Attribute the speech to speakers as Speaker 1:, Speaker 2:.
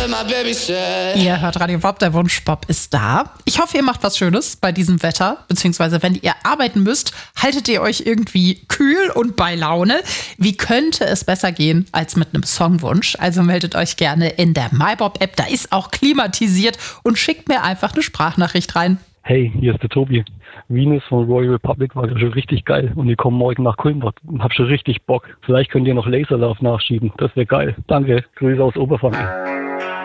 Speaker 1: Ihr hört Radio Bob, der Wunschbob ist da. Ich hoffe, ihr macht was Schönes bei diesem Wetter, beziehungsweise wenn ihr arbeiten müsst, haltet ihr euch irgendwie kühl und bei Laune. Wie könnte es besser gehen als mit einem Songwunsch? Also meldet euch gerne in der MyBob-App, da ist auch klimatisiert und schickt mir einfach eine Sprachnachricht rein.
Speaker 2: Hey, hier ist der Tobi. Venus von Royal Republic war schon richtig geil und ich komme morgen nach Kulmbach und hab schon richtig Bock. Vielleicht könnt ihr noch Laserlauf nachschieben, das wäre geil. Danke, Grüße aus Oberfranken.